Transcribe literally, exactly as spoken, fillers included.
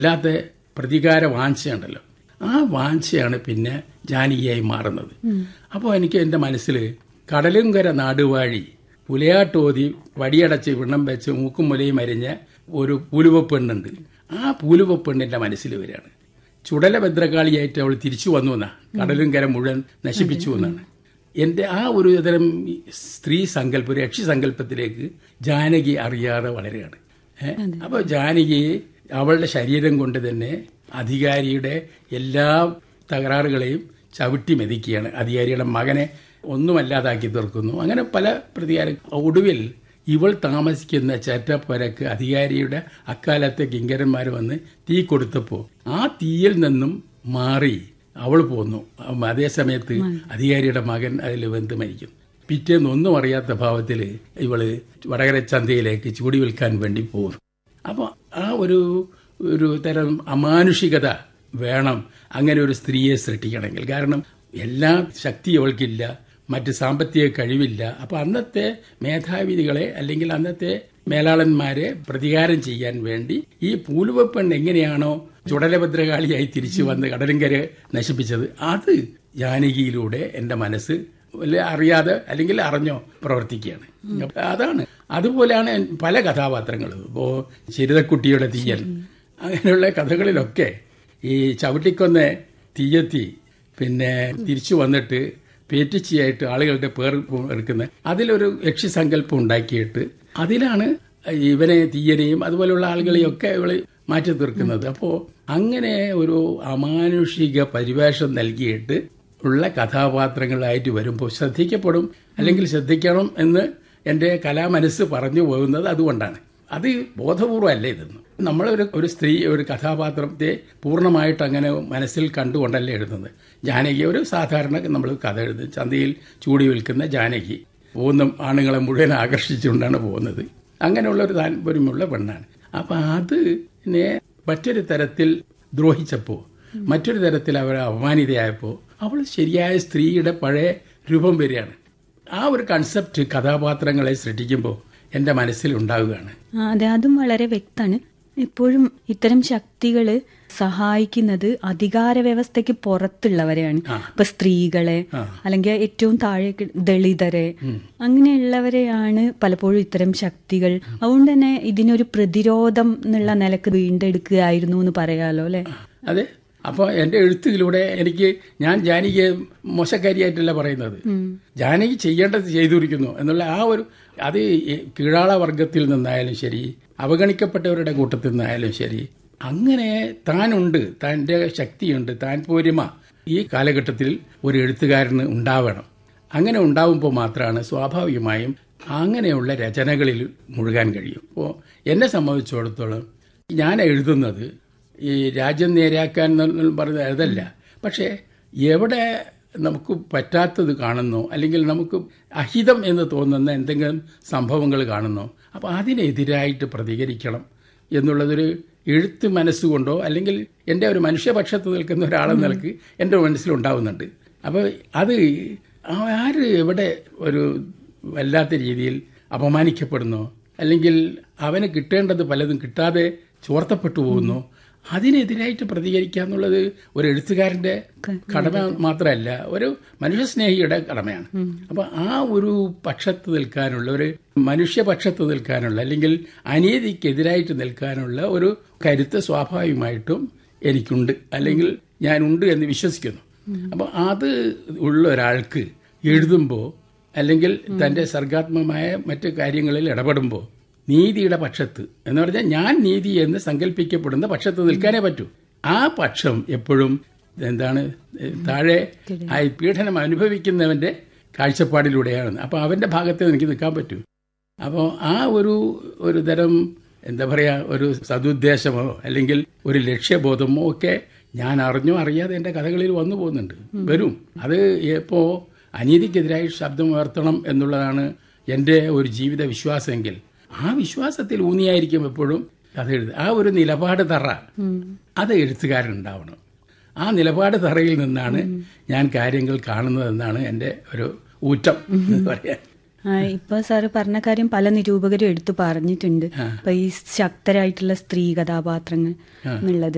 അല്ലാത്ത പ്രതികാര വാഞ്ചയുണ്ടല്ലോ, ആ വാഞ്ചയാണ് പിന്നെ ജാനകിയായി മാറുന്നത്. അപ്പോൾ എനിക്ക് എൻ്റെ മനസ്സിൽ കടലുംകര നാടുവാഴി പുലയാട്ടോതി വടിയടച്ച് വിണ്ണം വെച്ച് മൂക്കും മുലയും അരിഞ്ഞ ഒരു പൂലുവപ്പെണ്ണുണ്ട്. ആ പൂലുവപ്പെണ്ണിന്റെ മനസ്സിൽ വരികയാണ്. ചുടല ഭദ്രകാളിയായിട്ട് അവൾ തിരിച്ചു വന്നു എന്നാ, കടലുംകര മുഴുവൻ നശിപ്പിച്ചു എന്നാണ് എന്റെ ആ ഒരു തരം സ്ത്രീ സങ്കല്പ രക്ഷി സങ്കല്പത്തിലേക്ക് ജാനകി അറിയാതെ വളരുകയാണ്. അപ്പൊ ജാനകി അവളുടെ ശരീരം കൊണ്ട് തന്നെ അധികാരിയുടെ എല്ലാ തകരാറുകളെയും ചവിട്ടി മെതിക്കുകയാണ്. അധികാരിയുടെ മകനെ ഒന്നുമല്ലാതാക്കി തീർക്കുന്നു. അങ്ങനെ പല പ്രതികാരം. ഒടുവിൽ ഇവൾ താമസിക്കുന്ന ചേറ്റപ്പരക്ക് അധികാരിയുടെ അക്കാലത്തെ കിങ്കരന്മാർ വന്ന് തീ കൊടുത്തപ്പോൾ ആ തീയിൽ നിന്നും മാറി അവൾ പോന്നു. അതേസമയത്ത് അധികാരിയുടെ മകൻ അതിൽ വെന്ത് മരിക്കും. പിറ്റേന്ന് ഒന്നും അറിയാത്ത ഭാവത്തിൽ ഇവള് വടകര ചന്തയിലേക്ക് ചൂടി വിൽക്കാൻ വേണ്ടി പോകുന്നു. അപ്പോൾ ആ ഒരു ഒരു തരം അമാനുഷികത വേണം അങ്ങനെ ഒരു സ്ത്രീയെ സൃഷ്ടിക്കണമെങ്കിൽ. കാരണം എല്ലാ ശക്തി അവൾക്കില്ല, മറ്റ് സാമ്പത്തിക കഴിവില്ല. അപ്പൊ അന്നത്തെ മേധാവികളെ അല്ലെങ്കിൽ അന്നത്തെ മേലാളന്മാരെ പ്രതികാരം ചെയ്യാൻ വേണ്ടി ഈ പൂലുവപ്പെണ്ണ് എങ്ങനെയാണോ ചുടലഭദ്രകാളിയായി തിരിച്ചു വന്ന് കടലുംകര നശിപ്പിച്ചത്, അത് ജാനകിയിലൂടെ എന്റെ മനസ്സ് അറിയാതെ അല്ലെങ്കിൽ അറിഞ്ഞോ പ്രവർത്തിക്കുകയാണ്. അതാണ്. അതുപോലെയാണ് പല കഥാപാത്രങ്ങളും. ഇപ്പോ ചിരിതക്കുട്ടിയുടെ തീയൽ, അങ്ങനെയുള്ള കഥകളിലൊക്കെ ഈ ചവിട്ടിക്കൊന്ന് തീയത്തി പിന്നെ തിരിച്ചു വന്നിട്ട് പേറ്റിച്ചിയായിട്ട് ആളുകളുടെ പേർ എടുക്കുന്ന അതിലൊരു യക്ഷിസങ്കല്പം ഉണ്ടാക്കിയിട്ട് അതിലാണ് ഇവനെ തീയനെയും അതുപോലെയുള്ള ആളുകളെയൊക്കെ ഇവള് മാറ്റി തീർക്കുന്നത്. അപ്പോ അങ്ങനെ ഒരു അമാനുഷിക പരിവേഷം നൽകിയിട്ട് ഉള്ള കഥാപാത്രങ്ങളായിട്ട് വരുമ്പോൾ ശ്രദ്ധിക്കപ്പെടും, അല്ലെങ്കിൽ ശ്രദ്ധിക്കണം എന്ന് എന്റെ കലാമനസ്സ് പറഞ്ഞു പോകുന്നത് അതുകൊണ്ടാണ്. അത് ബോധപൂർവ്വമല്ല ഇതെന്ന്. നമ്മളൊരു ഒരു സ്ത്രീ ഒരു കഥാപാത്രത്തെ പൂർണ്ണമായിട്ട് അങ്ങനെ മനസ്സിൽ കണ്ടുകൊണ്ടല്ലേ എഴുതുന്നത്. ജാനകി ഒരു സാധാരണ നമ്മൾ കഥ എഴുതും. ചന്തയിൽ ചൂടി വിൽക്കുന്ന ജാനകി പോകുന്ന ആണുങ്ങളെ മുഴുവൻ ആകർഷിച്ചുകൊണ്ടാണ് പോകുന്നത്. അങ്ങനെയുള്ള ഒരു താല്പര്യമുള്ള പെണ്ണാണ്. അപ്പൊ അതിനെ മറ്റൊരു തരത്തിൽ ദ്രോഹിച്ചപ്പോ, മറ്റൊരു തരത്തിൽ അവർ അപമാനിതയായപ്പോ അവൾ ശരിയായ സ്ത്രീയുടെ പഴയ രൂപം വരികയാണ്. ആ ഒരു കൺസെപ്റ്റ് കഥാപാത്രങ്ങളെ സൃഷ്ടിക്കുമ്പോൾ എന്റെ മനസ്സിൽ ഉണ്ടാവുകയാണ്. അതെ, അതും വളരെ വ്യക്തമാണ്. എപ്പോഴും ഇത്തരം ശക്തികള് സഹായിക്കുന്നത് അധികാര വ്യവസ്ഥയ്ക്ക് പുറത്തുള്ളവരെയാണ്. ഇപ്പൊ സ്ത്രീകളെ അല്ലെങ്കിൽ ഏറ്റവും താഴെ ദളിതരെ അങ്ങനെയുള്ളവരെയാണ് പലപ്പോഴും ഇത്തരം ശക്തികൾ. അതുകൊണ്ട് തന്നെ ഇതിനൊരു പ്രതിരോധം എന്നുള്ള നിലക്ക് വീണ്ടെടുക്കുകയായിരുന്നു എന്ന് പറയാലോ അല്ലെ? അതെ. അപ്പൊ എന്റെ എഴുത്തിലൂടെ എനിക്ക് ഞാൻ ജാനകിയെ മോശക്കാരിയായിട്ടല്ല പറയുന്നത്, ജാനകി ചെയ്യേണ്ടത് ചെയ്തിരിക്കുന്നു എന്നുള്ള ആ ഒരു അത് കീഴാള വർഗത്തിൽ നിന്നായാലും ശരി, അവഗണിക്കപ്പെട്ടവരുടെ കൂട്ടത്തിൽ നിന്നായാലും ശരി, അങ്ങനെ താനുണ്ട്, തന്റെ ശക്തിയുണ്ട്, താൻ പോരിമ ഈ കാലഘട്ടത്തിൽ ഒരു എഴുത്തുകാരന് ഉണ്ടാവണം. അങ്ങനെ ഉണ്ടാവുമ്പോൾ മാത്രമാണ് സ്വാഭാവികമായും അങ്ങനെയുള്ള രചനകളിൽ മുഴുകാൻ കഴിയും. അപ്പോൾ എന്നെ സംബന്ധിച്ചിടത്തോളം ഞാൻ എഴുതുന്നത് ഈ രാജ്യം നേരെയാക്കാൻ പറഞ്ഞ അതല്ല. പക്ഷേ എവിടെ നമുക്ക് പറ്റാത്തത് കാണുന്നോ അല്ലെങ്കിൽ നമുക്ക് അഹിതം എന്ന് തോന്നുന്ന എന്തെങ്കിലും സംഭവങ്ങൾ കാണുന്നോ അപ്പോൾ അതിനെതിരായിട്ട് പ്രതികരിക്കണം എന്നുള്ളതൊരു എഴുത്ത് മനസ്സുകൊണ്ടോ അല്ലെങ്കിൽ എൻ്റെ ഒരു മനുഷ്യപക്ഷത്ത് നിൽക്കുന്ന ഒരാളെന്ന നിലക്ക് എൻ്റെ മനസ്സിലുണ്ടാവുന്നുണ്ട്. അപ്പോൾ അത് ആര് എവിടെ ഒരു വല്ലാത്ത രീതിയിൽ അപമാനിക്കപ്പെടുന്നോ അല്ലെങ്കിൽ അവന് കിട്ടേണ്ടത് പലതും കിട്ടാതെ ചോർത്തപ്പെട്ടു പോകുന്നു, അതിനെതിരായിട്ട് പ്രതികരിക്കുക എന്നുള്ളത് ഒരു എഴുത്തുകാരന്റെ കടമ മാത്രമല്ല, ഒരു മനുഷ്യസ്നേഹിയുടെ കടമയാണ്. അപ്പൊ ആ ഒരു പക്ഷത്ത് നിൽക്കാനുള്ള, ഒരു മനുഷ്യപക്ഷത്ത് നിൽക്കാനുള്ള അല്ലെങ്കിൽ അനീതിക്കെതിരായിട്ട് നിൽക്കാനുള്ള ഒരു കരുത്ത് സ്വാഭാവികമായിട്ടും എനിക്കുണ്ട്, അല്ലെങ്കിൽ ഞാനുണ്ട് എന്ന് വിശ്വസിക്കുന്നു. അപ്പൊ അത് ഉള്ള ഒരാൾക്ക് എഴുതുമ്പോൾ അല്ലെങ്കിൽ തന്റെ സർഗാത്മകമായ മറ്റു കാര്യങ്ങളിൽ ഇടപെടുമ്പോൾ നീതിയുടെ പക്ഷത്ത് എന്ന് പറഞ്ഞാൽ ഞാൻ നീതി എന്ന് സങ്കല്പിക്കപ്പെടുന്ന പക്ഷത്ത് നിൽക്കാനേ പറ്റൂ. ആ പക്ഷം എപ്പോഴും എന്താണ് താഴെ ആ പീഡനം അനുഭവിക്കുന്നവന്റെ കാഴ്ചപ്പാടിലൂടെയാണ്. അപ്പൊ അവന്റെ ഭാഗത്ത് എനിക്ക് നിൽക്കാൻ പറ്റൂ. അപ്പോൾ ആ ഒരു ഒരു തരം എന്താ പറയാ ഒരു സതുദ്ദേശമോ അല്ലെങ്കിൽ ഒരു ലക്ഷ്യബോധമോ ഒക്കെ ഞാൻ അറിഞ്ഞോ അറിയാതെ എന്റെ കഥകളിൽ വന്നു പോകുന്നുണ്ട്, വരും. അത് എപ്പോ അനീതിക്കെതിരായി ശബ്ദം ഉയർത്തണം എന്നുള്ളതാണ് എന്റെ ഒരു ജീവിത വിശ്വാസമെങ്കിൽ ആ വിശ്വാസത്തിൽ ഊന്നിയായിരിക്കും എപ്പോഴും കഥ എഴുതുക. ആ ഒരു നിലപാട് തറ അത് എഴുത്തുകാരനുണ്ടാവണം. ആ നിലപാട് തറയിൽ നിന്നാണ് ഞാൻ കാര്യങ്ങൾ കാണുന്നതെന്നാണ് എന്റെ ഒരു ഊറ്റം എന്ന് പറയാൻ. ഇപ്പൊ സാറ് പറഞ്ഞ കാര്യം പല നിരൂപകരും എടുത്തു പറഞ്ഞിട്ടുണ്ട്. ഇപ്പൊ ഈ ശക്തരായിട്ടുള്ള സ്ത്രീ കഥാപാത്രങ്ങൾ എന്നുള്ളത്